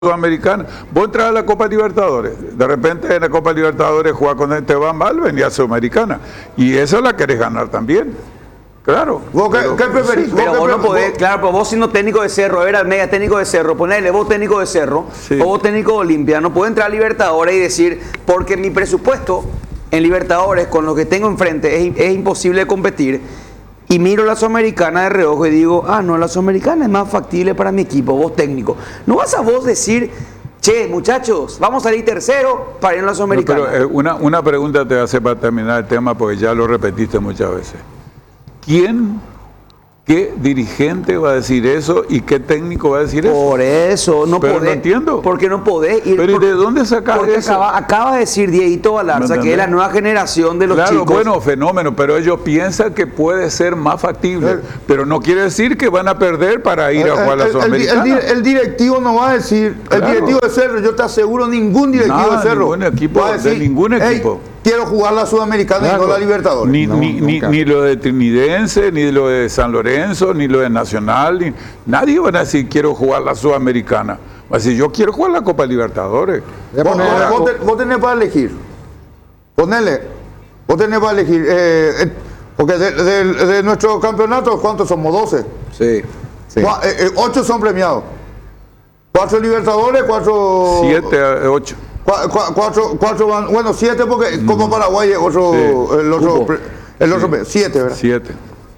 Sudamericana. Vos entras a la Copa Libertadores, de repente en la Copa Libertadores juega con te va mal, venía a Sudamericana. Y esa la querés ganar también. Claro. ¿Vos qué preferís? Sí, pero vos no podés, claro, pero vos siendo técnico de Cerro, era mega técnico de Cerro, ponele vos técnico de Cerro, sí, o vos técnico de Olimpia, no podés entrar a Libertadores y decir, porque mi presupuesto en Libertadores con lo que tengo enfrente es imposible competir, y miro la Sudamericana de reojo y digo, no, la Sudamericana es más factible para mi equipo, vos técnico. No vas a vos decir, che, muchachos, vamos a salir tercero para ir a la Sudamericana. No, pero una pregunta te hace para terminar el tema, porque ya lo repetiste muchas veces. ¿Qué dirigente va a decir eso y qué técnico va a decir eso? Por eso, no pero podés. no entiendo. Porque no podés ir. Pero ¿y de dónde sacás porque eso? Acaba de decir Dieguito Balarza que es la nueva generación de los chicos. Claro, bueno, fenómeno, pero ellos piensan que puede ser más factible. Pero no quiere decir que van a perder para ir a jugar a la Sudamericana. El directivo no va a decir, Claro. el directivo de Cerro, yo te aseguro, ningún directivo de Cerro ningún equipo, va a decir, de ningún equipo. "Hey, quiero jugar la Sudamericana y no la Libertadores". Ni lo de Trinidense, ni lo de San Lorenzo, ni lo de Nacional, nadie va a decir quiero jugar la Sudamericana. Va a decir yo quiero jugar la Copa Libertadores. Vos tenés para elegir. Ponele. Vos tenés para elegir. Porque de nuestro campeonato, ¿cuántos somos? 12. Sí. 8 son premiados. 4 Libertadores, 4... 7 a 8. 4 van, bueno, 7 porque como Paraguay otro, Sí. el otro 7, ¿verdad? 7.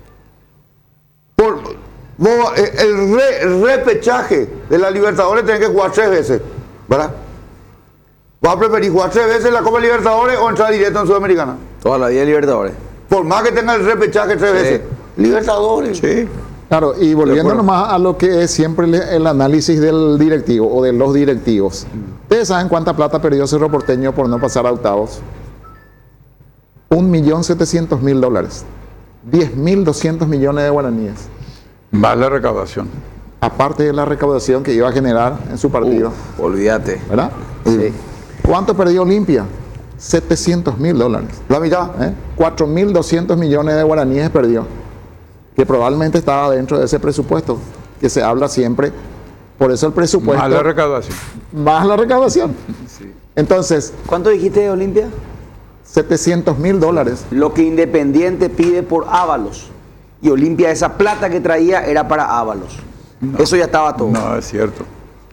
El repechaje de la Libertadores tiene que jugar 3 veces, ¿verdad? ¿Vas a preferir jugar 3 veces en la Copa Libertadores o entrar directo en Sudamericana? Toda la vida Libertadores. Por más que tenga el repechaje 3 veces. Libertadores. Sí. Claro, y volviendo nomás a lo que es siempre el análisis del directivo o de los directivos. ¿Ustedes saben cuánta plata perdió Cerro Porteño por no pasar a octavos? $1.700.000. 10.200 millones de guaraníes. Más la recaudación. Aparte de la recaudación que iba a generar en su partido. Olvídate. ¿Verdad? Sí. ¿Cuánto perdió Olimpia? $700.000. La mitad. 4.200 millones de guaraníes perdió. Que probablemente estaba dentro de ese presupuesto, que se habla siempre. Por eso el presupuesto... Más la recaudación. Más la recaudación. Sí. Entonces, ¿Cuánto dijiste de Olimpia? $700.000. Lo que Independiente pide por Ábalos. Y Olimpia, esa plata que traía era para Ábalos. No. Eso ya estaba todo. No es cierto.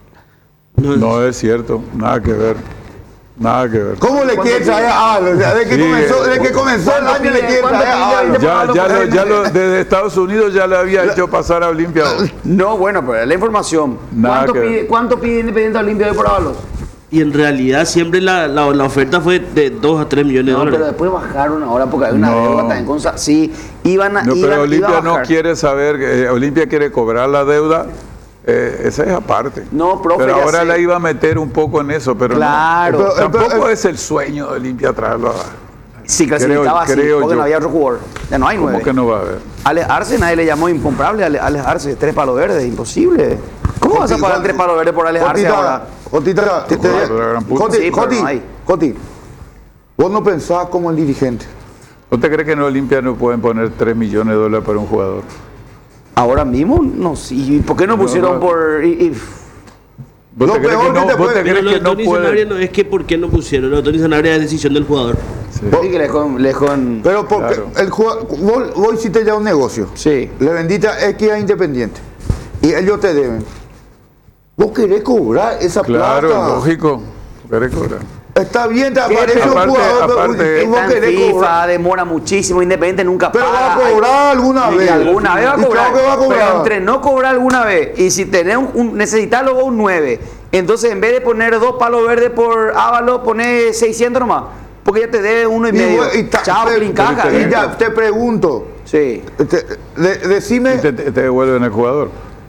No es cierto. Nada que ver. Nada que ver. ¿Cómo le quiere traer a Ábalos? Desde que comenzó el año le quiere traer a Ábalos. Desde Estados Unidos ya le había hecho pasar a Olimpia. No, bueno, pero la información. Nada ¿Cuánto pide Independiente a Olimpia hoy por Ábalos? Y en realidad siempre la oferta fue de 2 a 3 millones de No, dólares. pero después bajaron ahora porque hay una No. deuda también con... Sí, iban a... No, iba pero a Olimpia no bajar. quiere saber, Olimpia quiere cobrar la deuda, esa es aparte. No, profe, pero ya ahora sé. la iba a meter un poco en eso, pero Claro. no. Tampoco es el sueño de Olimpia traerlo a... Si clasificaba así, creo porque yo. no había otro jugador. Ya no hay ¿Cómo 9. que no va a haber? Alex Arce, nadie le llamó incomparable. Alex Arce, 3 palos verdes, imposible. ¿Cómo vas a pagar 3 palos verdes por Alex Arce ahora? Jotita, Sí, pero no hay. Joti, vos no pensás como el dirigente. ¿No te crees que en Olimpia no pueden poner $3 millones para un jugador? Ahora mismo, no, sí. ¿Por qué no pusieron no. por...? ¿Vos Lo te crees peor que que te no, vos puede- te Pero crees lo que de no Tony Sanabria pueden? no es que por qué no pusieron. Lo de Tony Sanabria es decisión del jugador. Sí, que le dejó Pero porque Claro. el jugador, vos hiciste ya un negocio. Sí. Le vendiste a X a Independiente. Y ellos te deben. Vos querés cobrar esa Claro, plata. lógico. Querés cobrar. Está bien, te aparece un Aparte- jugador, aparte- pero vos Está en querés FIFA, cobrar. demora muchísimo, Independiente nunca Pero paga. va a cobrar alguna Y vez. alguna vez va a Y cobrar. claro que va a cobrar. Pero entre no cobrar alguna vez y si tenés necesitas luego un 9, entonces en vez de poner 2 palos verdes por Ábalos, ponés 600 nomás. Porque ya te debe 1,5. Chao, clincaja. Y ya te pregunto, Sí. decime, Y te devuelven el jugador.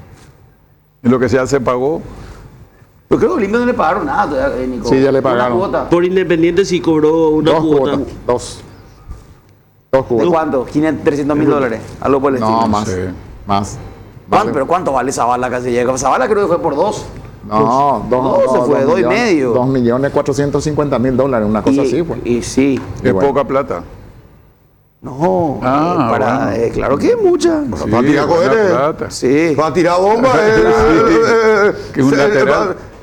Y lo que ya se pagó. Pero creo que Olimpia no le pagaron nada todavía, Nico. Sí, ya le Una pagaron. cuota. Por Independiente sí cobró una Dos cuota. cuotas. Dos ¿De cuotas. cuánto? 500, 300 mil dólares. Algo por el No, estilo. más. Sí. Más. ¿Cuánto? ¿Pero cuánto vale esa bala casi llega? Zavala creo que fue por 2. No, se fue, 2,5. $2.450.000, una cosa así fue. Y sí. Es bueno. poca plata. No, bueno. claro que es mucha. va a tirar buena cohetes. plata. Sí. va a tirar bomba. Que un lateral.